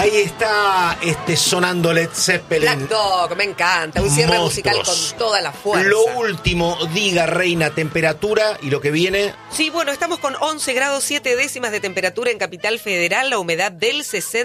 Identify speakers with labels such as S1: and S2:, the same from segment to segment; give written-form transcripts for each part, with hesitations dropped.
S1: Ahí está sonando Led Zeppelin.
S2: Black Dog, me encanta. Un cierre musical con toda la fuerza.
S1: Lo último, diga reina, temperatura y lo que viene.
S2: Sí, bueno, estamos con 11 grados 7 décimas de temperatura en Capital Federal, la humedad del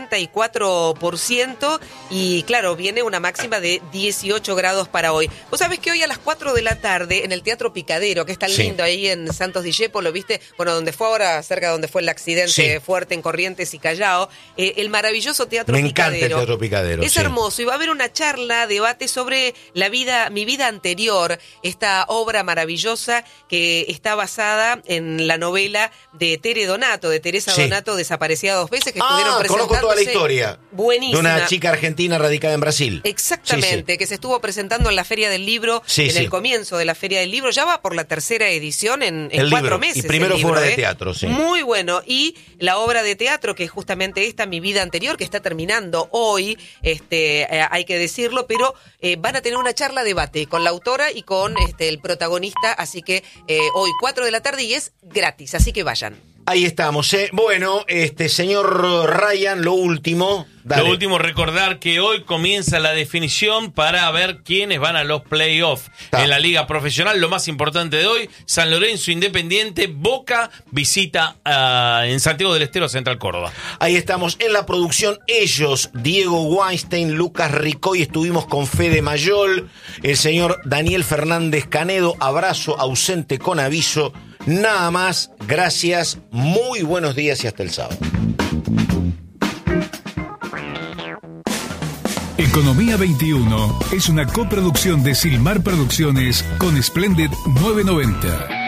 S2: 64% y claro, viene una máxima de 18 grados para hoy. Vos sabés que hoy a las 4 de la tarde en el Teatro Picadero, que es tan lindo ahí en Santos Discépolo, ¿viste? Bueno, donde fue ahora, cerca de donde fue el accidente fuerte en Corrientes y Callao, el maravilloso Teatro Picadero.
S1: Me encanta el Teatro Picadero.
S2: Es hermoso y va a haber una charla, debate sobre mi vida anterior, esta obra maravillosa que está basada en la novela de Tere Donato, de Teresa Donato, desaparecida 2 veces, que estuvieron presentándose.
S1: Conozco toda la historia.
S2: Buenísima.
S1: De una chica argentina radicada en Brasil.
S2: Exactamente, que se estuvo presentando en la Feria del Libro, el comienzo de la Feria del Libro, ya va por la 3ª edición en 4 meses.
S1: Y primero fue obra de teatro,
S2: Muy bueno, y la obra de teatro, que es justamente esta, Mi vida anterior, que está terminando hoy, hay que decirlo, pero van a tener una charla debate con la autora y con el protagonista, así que hoy 4 de la tarde y es gratis, así que vayan.
S1: Ahí estamos, Bueno, señor Ryan, lo último. Dale.
S3: Lo último, recordar que hoy comienza la definición para ver quiénes van a los playoffs en la liga profesional. Lo más importante de hoy, San Lorenzo Independiente, Boca visita en Santiago del Estero Central Córdoba.
S1: Ahí estamos en la producción, ellos, Diego Weinstein, Lucas Ricoy, estuvimos con Fede Mayol, el señor Daniel Fernández Canedo, abrazo ausente con aviso, nada más, gracias, muy buenos días y hasta el sábado.
S4: Economía 21 es una coproducción de Silmar Producciones con Splendid 990.